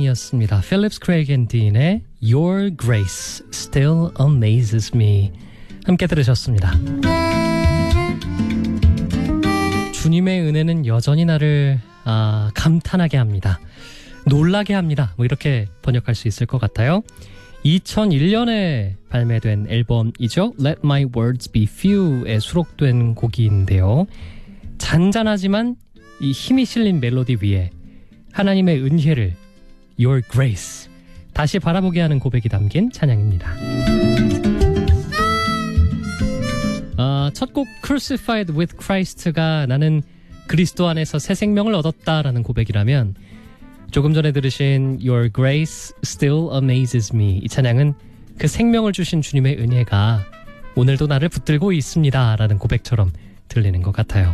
찬양이었습니다. 필립스 크레이그 앤 딘의 Your Grace Still Amazes Me 함께 들으셨습니다. 주님의 은혜는 여전히 나를 감탄하게 합니다. 놀라게 합니다. 뭐 이렇게 번역할 수 있을 것 같아요. 2001년에 발매된 앨범이죠. Let My Words Be Few에 수록된 곡인데요. 잔잔하지만 이 힘이 실린 멜로디 위에 하나님의 은혜를 Your Grace 다시 바라보게 하는 고백이 담긴 찬양입니다. 첫 곡 Crucified with Christ가 나는 그리스도 안에서 새 생명을 얻었다라는 고백이라면 조금 전에 들으신 Your Grace Still Amazes Me 이 찬양은 그 생명을 주신 주님의 은혜가 오늘도 나를 붙들고 있습니다 라는 고백처럼 들리는 것 같아요.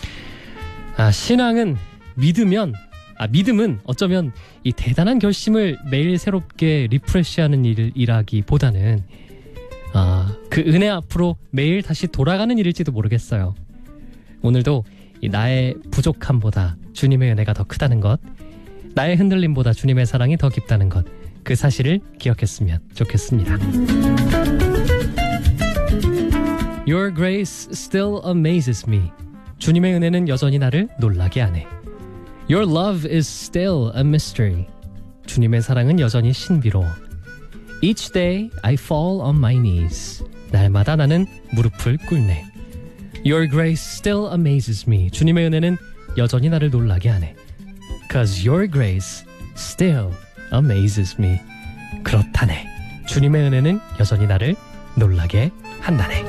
신앙은 믿음은 어쩌면 이 대단한 결심을 매일 새롭게 리프레시하는 일이라기보다는 그 은혜 앞으로 매일 다시 돌아가는 일일지도 모르겠어요. 오늘도 나의 부족함보다 주님의 은혜가 더 크다는 것, 나의 흔들림보다 주님의 사랑이 더 깊다는 것, 그 사실을 기억했으면 좋겠습니다. Your grace still amazes me. 주님의 은혜는 여전히 나를 놀라게 하네. Your love is still a mystery. 주님의 사랑은 여전히 신비로워. Each day I fall on my knees. 날마다 나는 무릎을 꿇네. Your grace still amazes me. 주님의 은혜는 여전히 나를 놀라게 하네. Cause your grace still amazes me. 그렇다네. 주님의 은혜는 여전히 나를 놀라게 한다네.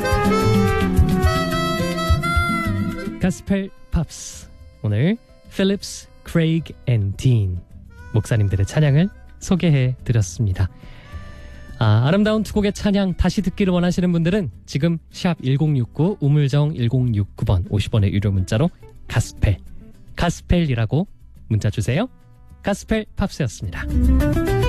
가스펠 팝스. 오늘 필립스 크레이그 앤 딘 목사님들의 찬양을 소개해 드렸습니다. 아름다운 두 곡의 찬양 다시 듣기를 원하시는 분들은 지금 샵 1069 우물정 1069번 50원의 유료 문자로 가스펠이라고 문자 주세요. 가스펠 팝스였습니다.